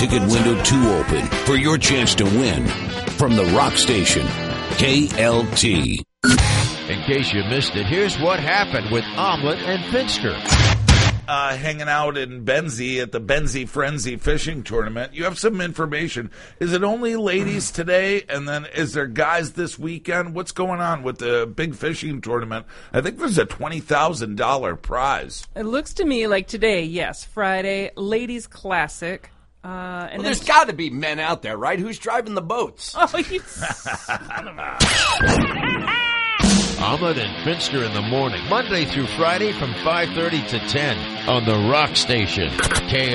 ticket window too open for your chance to win. From the Rock Station, KLT. In case you missed it, here's what happened with Omelet and Finster. Hanging out in Benzie at the Benzie Frenzy fishing tournament. You have some information. Is it only ladies today? And then is there guys this weekend? What's going on with the big fishing tournament? I think there's a $20,000 prize. It looks to me like today, yes, Friday, Ladies Classic. And there's got to be men out there, right? Who's driving the boats? Oh, you son of a... Omelet and Finster in the morning, Monday through Friday from 5:30 to 10 on the Rock Station.